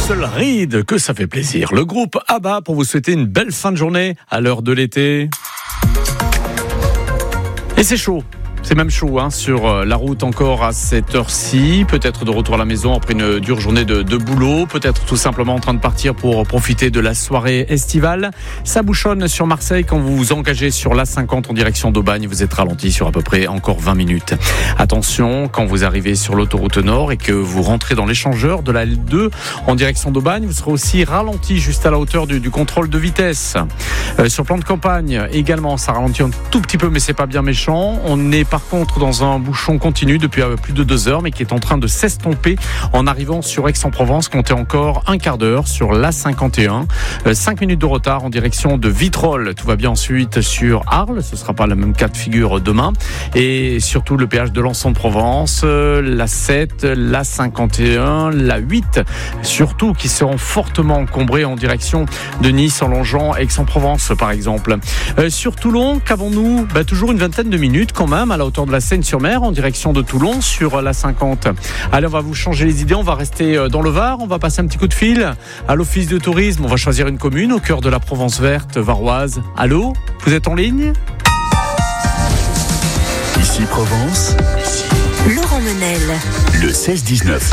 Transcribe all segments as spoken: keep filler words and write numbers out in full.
Russell Reed, que ça fait plaisir. Le groupe ABBA pour vous souhaiter une belle fin de journée à l'heure de l'été. Et c'est chaud. C'est même chaud hein, sur la route encore à cette heure-ci. Peut-être de retour à la maison après une dure journée de, de boulot. Peut-être tout simplement en train de partir pour profiter de la soirée estivale. Ça bouchonne sur Marseille quand vous vous engagez sur l'A cinquante en direction d'Aubagne. Vous êtes ralenti sur à peu près encore vingt minutes. Attention, quand vous arrivez sur l'autoroute Nord et que vous rentrez dans l'échangeur de la L deux en direction d'Aubagne, vous serez aussi ralenti juste à la hauteur du, du contrôle de vitesse. Euh, sur plan de campagne, également, ça ralentit un tout petit peu, mais c'est pas bien méchant. On est par contre dans un bouchon continu depuis plus de deux heures, mais qui est en train de s'estomper en arrivant sur Aix-en-Provence. Comptez encore un quart d'heure sur l'A cinquante et un. Euh, cinq minutes de retard en direction de Vitrolles. Tout va bien ensuite sur Arles. Ce ne sera pas le même cas de figure demain. Et surtout le péage de Lançon-de-Provence, euh, l'A sept, l'A cinquante et un, l'A huit, surtout qui seront fortement encombrés en direction de Nice, en longeant Aix-en-Provence par exemple. Euh, sur Toulon, qu'avons-nous ? Bah, toujours une vingtaine de minutes quand même à la hauteur de la Seine-sur-Mer en direction de Toulon sur l'A cinquante. Allez, on va vous changer les idées, on va rester dans le Var, on va passer un petit coup de fil à l'Office de tourisme, on va choisir une commune au cœur de la Provence verte varoise. Allô ? Vous êtes en ligne ? Ici Provence. Laurent Menel. Le seize dix-neuf.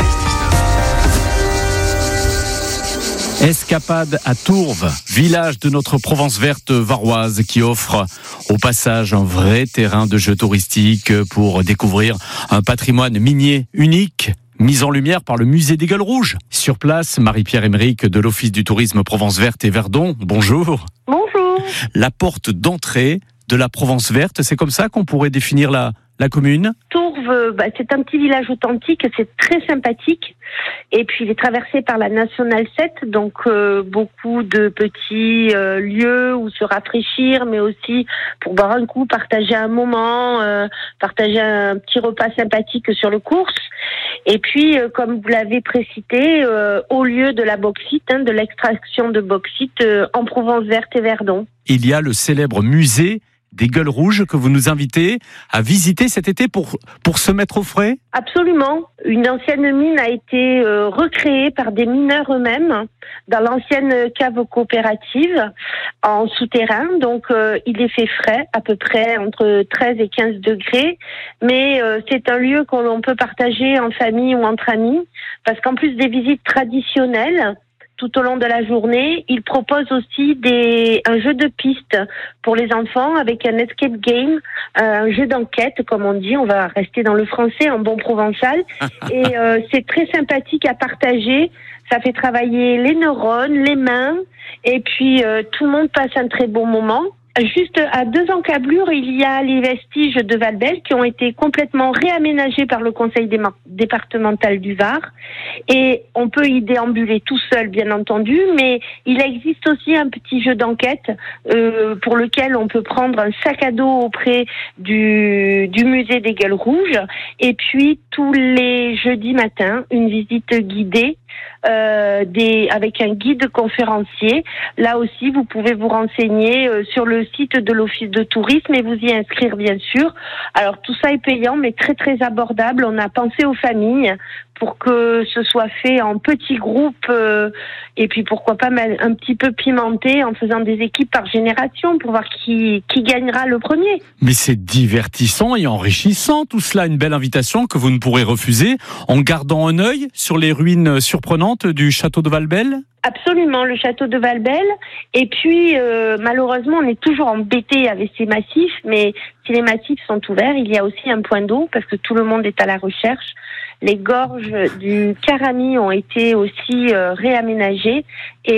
Escapade à Tourves, village de notre Provence verte varoise qui offre au passage un vrai terrain de jeu touristique pour découvrir un patrimoine minier unique, mis en lumière par le musée des Gueules Rouges. Sur place, Marie-Pierre Emerick de l'Office du tourisme Provence verte et Verdon. Bonjour. Bonjour. La porte d'entrée de la Provence verte, c'est comme ça qu'on pourrait définir la, la commune ? Tourves, bah, c'est un petit village authentique, c'est très sympathique. Et puis il est traversé par la Nationale sept, donc euh, beaucoup de petits euh, lieux où se rafraîchir, mais aussi pour boire un coup, partager un moment, euh, partager un petit repas sympathique sur le cours. Et puis, euh, comme vous l'avez précité, euh, au lieu de la bauxite, hein, de l'extraction de bauxite euh, en Provence verte et Verdon. Il y a le célèbre musée des Gueules Rouges que vous nous invitez à visiter cet été pour, pour se mettre au frais ? Absolument. Une ancienne mine a été euh, recréée par des mineurs eux-mêmes dans l'ancienne cave coopérative en souterrain. Donc, euh, il est fait frais, à peu près entre treize et quinze degrés. Mais euh, c'est un lieu qu'on peut partager en famille ou entre amis parce qu'en plus des visites traditionnelles, tout au long de la journée, il propose aussi des, un jeu de piste pour les enfants avec un escape game, un jeu d'enquête, comme on dit. On va rester dans le français en bon provençal. Et euh, c'est très sympathique à partager. Ça fait travailler les neurones, les mains. Et puis, euh, tout le monde passe un très bon moment. Juste à deux encablures, il y a les vestiges de Valbelle qui ont été complètement réaménagés par le conseil départemental du Var. Et on peut y déambuler tout seul, bien entendu, mais il existe aussi un petit jeu d'enquête euh, pour lequel on peut prendre un sac à dos auprès du, du musée des Gueules Rouges. Et puis, tous les jeudis matins, une visite guidée euh, des, avec un guide conférencier. Là aussi, vous pouvez vous renseigner euh, sur le site de l'Office de tourisme et vous y inscrire, bien sûr. Alors, tout ça est payant, mais très, très abordable. On a pensé aux familles pour que ce soit fait en petits groupes euh, et puis pourquoi pas un petit peu pimenté en faisant des équipes par génération pour voir qui, qui gagnera le premier. Mais c'est divertissant et enrichissant tout cela, une belle invitation que vous ne pourrez refuser en gardant un œil sur les ruines surprenantes du château de Valbelle. Absolument, le château de Valbelle. Et puis, euh, malheureusement, on est toujours embêté avec ces massifs, mais si les massifs sont ouverts, il y a aussi un point d'eau, parce que tout le monde est à la recherche. Les gorges du Carami ont été aussi euh, réaménagées,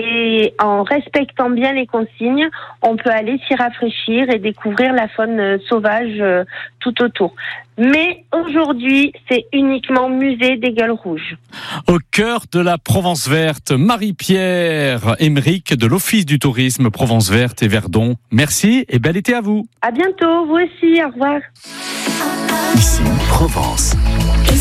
et en respectant bien les consignes, on peut aller s'y rafraîchir et découvrir la faune euh, sauvage euh, tout autour. Mais aujourd'hui, c'est uniquement musée des Gueules Rouges. Au cœur de la Provence verte, Marie-Pierre Emerick de l'Office du tourisme Provence verte et Verdon. Merci et bel été à vous. À bientôt, vous aussi, au revoir. Ici Provence.